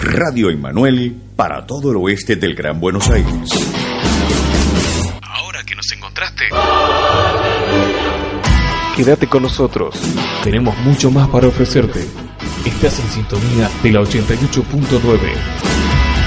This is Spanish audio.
Radio Emanuel para todo el oeste del Gran Buenos Aires. Ahora que nos encontraste, quédate con nosotros. Tenemos mucho más para ofrecerte. Estás en sintonía de la 88.9.